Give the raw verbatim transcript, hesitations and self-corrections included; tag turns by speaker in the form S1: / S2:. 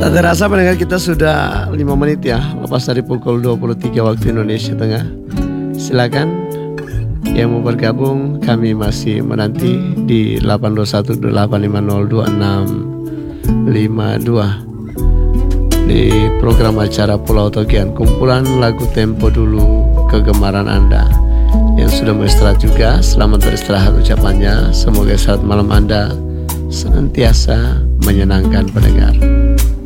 S1: Tak terasa pendengar kita sudah lima menit ya, lepas dari pukul dua puluh tiga waktu Indonesia Tengah. Silakan yang mau bergabung, kami masih menanti di delapan dua satu delapan lima nol dua enam lima dua di program acara Pulau Togian, kumpulan lagu tempo dulu kegemaran Anda. Yang sudah beristirahat juga, selamat beristirahat ucapannya. Semoga saat malam Anda senantiasa menyenangkan pendengar.